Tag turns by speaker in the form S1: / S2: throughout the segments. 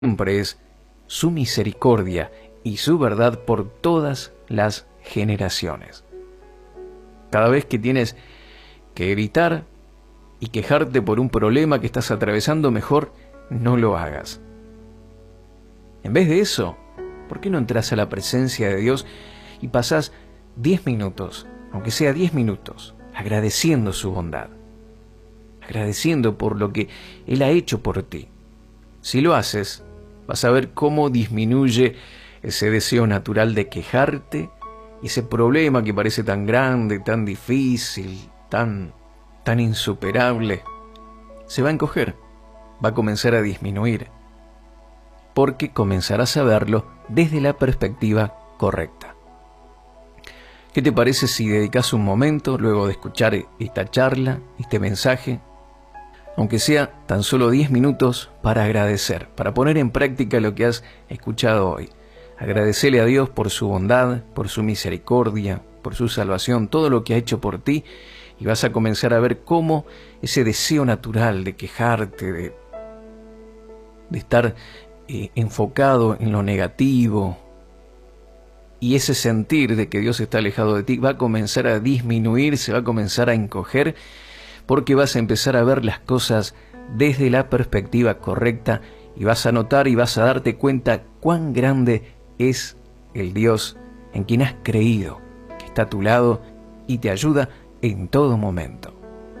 S1: siempre es su misericordia y su verdad por todas las generaciones. Cada vez que tienes que gritar y quejarte por un problema que estás atravesando, mejor no lo hagas. En vez de eso, ¿por qué no entras a la presencia de Dios y pasás 10 minutos, aunque sea 10 minutos, agradeciendo su bondad, agradeciendo por lo que Él ha hecho por ti? Si lo haces, vas a ver cómo disminuye ese deseo natural de quejarte y ese problema que parece tan grande, tan difícil, tan insuperable, se va a encoger, va a comenzar a disminuir, porque comenzarás a verlo desde la perspectiva correcta. ¿Qué te parece si dedicas un momento, luego de escuchar esta charla, este mensaje, aunque sea tan solo 10 minutos, para agradecer, para poner en práctica lo que has escuchado hoy? Agradecele a Dios por su bondad, por su misericordia, por su salvación, todo lo que ha hecho por ti, y vas a comenzar a ver cómo ese deseo natural de quejarte, de estar enfocado en lo negativo, y ese sentir de que Dios está alejado de ti, va a comenzar a disminuir, se va a comenzar a encoger, porque vas a empezar a ver las cosas desde la perspectiva correcta, y vas a notar y vas a darte cuenta cuán grande es el Dios en quien has creído, que está a tu lado y te ayuda en todo momento.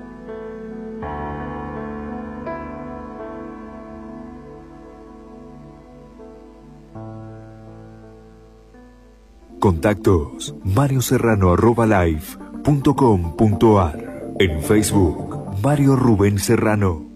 S2: Contactos: marioserrano@live.com.ar. En Facebook, Mario Rubén Serrano.